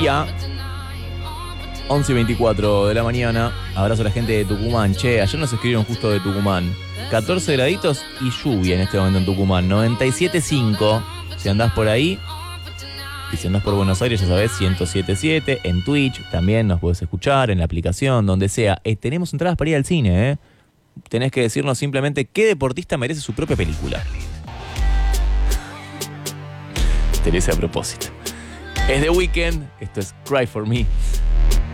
Ya, 11:24 de la mañana. Abrazo a la gente de Tucumán. Che, ayer nos escribieron justo de Tucumán. 14 graditos y lluvia en este momento en Tucumán. 97.5. Si andás por ahí. Y si andás por Buenos Aires, ya sabés, 107.7. En Twitch también nos podés escuchar. En la aplicación, donde sea. Tenemos entradas para ir al cine, ¿eh? Tenés que decirnos simplemente qué deportista merece su propia película. Teresa a propósito. Es The Weeknd. Esto es Cry For Me.